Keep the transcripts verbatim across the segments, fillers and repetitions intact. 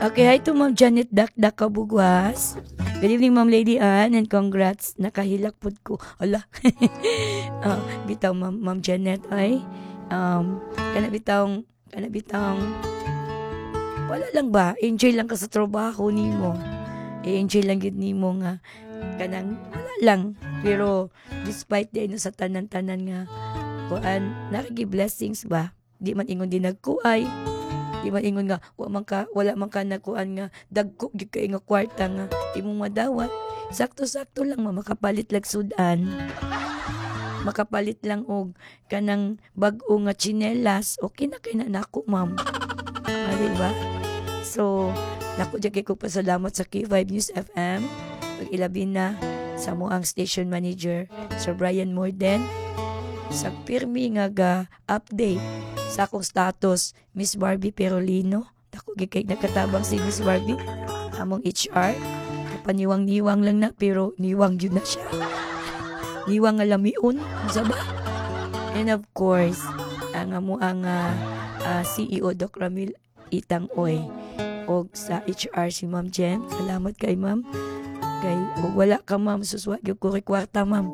Okay, hi to Ma'am Janet Dakdak Kabugwas. Good evening, Ma'am Lady Ann, and congrats. Nakahilak pod ko. Ala. uh, bitaw, Ma'am, Ma'am Janet, ay. Um, kana bitawng, kana bitawng, wala lang ba? Enjoy lang ka sa trabaho nimo. I-enjoy lang yun nimo nga. Kanang, wala lang. Pero, despite di no sa tanan-tanan nga, kuan, nakagi-blessings ba? Di man ingon din nagkuay. Di man ingon nga, wala man ka, wala man ka nakuan nga, dagko, di ka nga kwarta nga, imong madawat. Sakto-sakto lang, ma, makapalit lang sudan. Makapalit lang og kanang bag-o nga tsinelas, okay na kay na nako, ma'am. Ah, diba? So, nako dyan ko pasalamat sa K five News F M. Pag-ilabi na sa mo ang station manager, Sir Brian Morden, sa pirmi nga ga update sa akong status, Miss Barbie Perolino. Nako gikay nakatabang si Miss Barbie, among H R. Paniwang-niwang lang na, pero niwang yun na siya. Niwang nga lamiun, ba? And of course, ang amo ang uh, uh, C E O Doc Ramil Itang Oy. O sa H R si Ma'am Jen. Salamat kay Ma'am. Kay, o wala ka Ma'am, suswag yung kurikwarta Ma'am.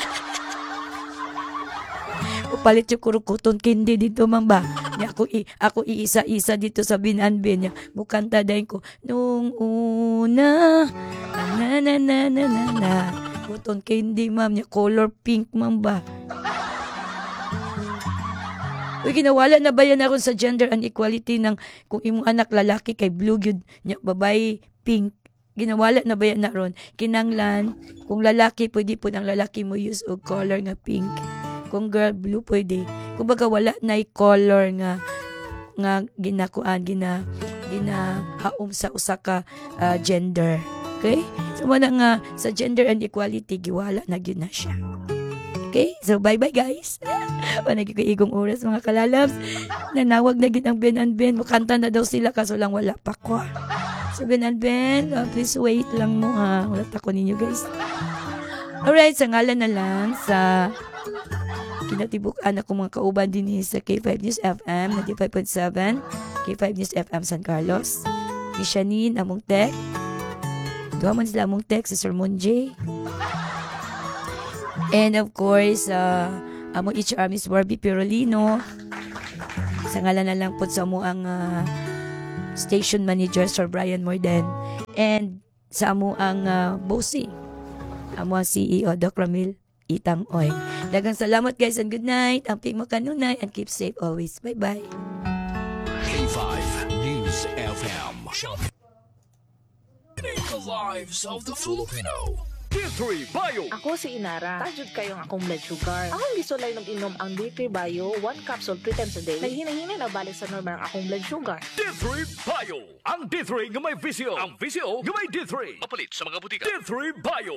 Palit yung kurukuton kindi dito, Ma'am ba? Niya, ako, i, ako iisa-isa dito sa binanbin niya. Mukanta dahil ko, nung una, na na na na na na. Kuton kindi, Ma'am. Niya, color pink, Ma'am ba? Uy, ginawala na ba yan aron sa gender and equality ng kung imong anak lalaki kay blue yun, niya, babae pink. Ginawala na ba yan aron? Kinanglan, kung lalaki, pwede po ng lalaki mo use og color nga pink. Kung girl, blue, pwede. Kung baga wala na color nga nga ginakuan, gina, gina haom sa usa ka uh, gender. Okay? So, wala nga sa gender and equality, giwala na yun na siya. Okay? So, bye-bye, guys. Wala nagkikaigong oras, mga kalalabs. Nanawag na gid ang Ben and Ben. Makanta na daw sila, kaso lang wala pa ko. So, Ben and Ben, uh, please wait lang mo, ha? Wala tako ninyo, guys. Alright, sa ngalan na lang sa kinatibuk-an ako mga kauban din sa K five News F M ninety-five point seven, K five News F M San Carlos. Ni Shanine, among tek. Duha man sila among tek, si Sir Monjay. And of course, uh, among H R Miss Barbie Perolino. Sa ngalan na lang po sa mo ang uh, station manager, Sir Brian Morden. And sa amo ang uh, bossing, amo ang C E O, Doc Ramil Itang Oy. Dagang salamat, guys, and good night. Amping mo kanunay and keep safe always. Bye-bye. K five News F M. The lives of the Filipino. D three Bio. Ako si Inara. Tajud kayong akong blood sugar. Akong gisulay ng inom ang D three Bio, one capsule three times a day. Naghinahina na balik sa normal ang akong blood sugar. D three Bio. Ang D three nga may visyo. Ang visyo nga may D three. Mapalit sa mga butika. D three Bio.